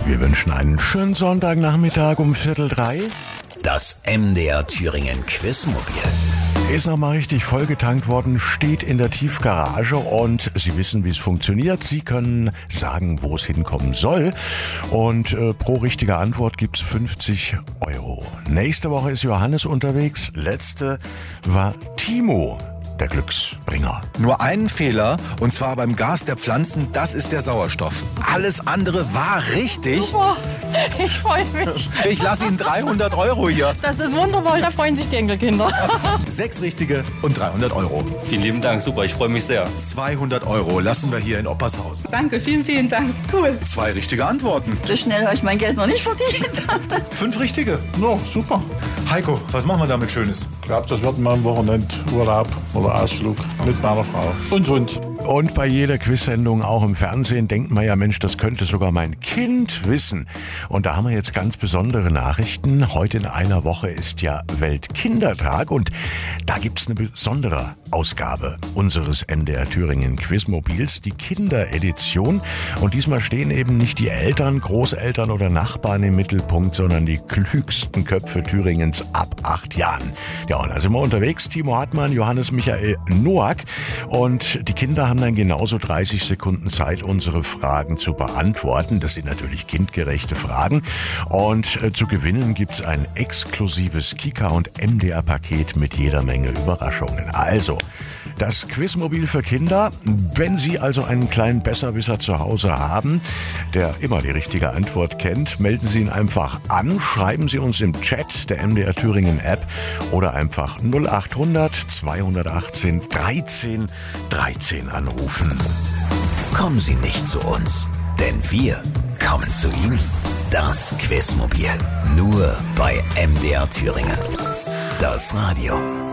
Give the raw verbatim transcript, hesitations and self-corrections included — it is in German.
Wir wünschen einen schönen Sonntagnachmittag um Viertel drei. Das M D R Thüringen Quizmobil ist nochmal richtig vollgetankt worden, steht in der Tiefgarage und Sie wissen, wie es funktioniert. Sie können sagen, wo es hinkommen soll. Und äh, pro richtige Antwort gibt's fünfzig Euro. Nächste Woche ist Johannes unterwegs. Letzte war Timo, der Glücksbringer. Nur einen Fehler, und zwar beim Gas der Pflanzen, das ist der Sauerstoff. Alles andere war richtig. Super, ich freue mich. Ich lasse Ihnen dreihundert Euro hier. Das ist wundervoll, da freuen sich die Enkelkinder. Sechs richtige und dreihundert Euro. Vielen lieben Dank, super, ich freue mich sehr. zweihundert Euro lassen wir hier in Oppershaus. Danke, vielen, vielen Dank. Cool. Zwei richtige Antworten. So schnell habe ich mein Geld noch nicht verdient. Fünf richtige. Ja, super. Heiko, was machen wir damit Schönes? Ich glaube, das wird mal ein Wochenendurlaub oder Ausflug mit meiner Frau und Hund. Und bei jeder Quizsendung, auch im Fernsehen, denkt man ja, Mensch, das könnte sogar mein Kind wissen. Und da haben wir jetzt ganz besondere Nachrichten. Heute in einer Woche ist ja Weltkindertag und da gibt's eine besondere Ausgabe unseres M D R Thüringen Quizmobils, die Kinderedition. Und diesmal stehen eben nicht die Eltern, Großeltern oder Nachbarn im Mittelpunkt, sondern die klügsten Köpfe Thüringens ab acht Jahren. Ja, und da sind wir unterwegs. Timo Hartmann, Johannes Michael Noack. Und die Kinder haben dann genauso dreißig Sekunden Zeit, unsere Fragen zu beantworten. Das sind natürlich kindgerechte Fragen. Und äh, zu gewinnen gibt's ein exklusives Kika- und M D R-Paket mit jeder Menge Überraschungen. Also, das Quizmobil für Kinder. Wenn Sie also einen kleinen Besserwisser zu Hause haben, der immer die richtige Antwort kennt, melden Sie ihn einfach an. Schreiben Sie uns im Chat der M D R Thüringen App oder einfach null acht hundert zweihundertachtzehn dreizehn dreizehn anrufen. Kommen Sie nicht zu uns, denn wir kommen zu Ihnen. Das Quizmobil, nur bei M D R Thüringen. Das Radio.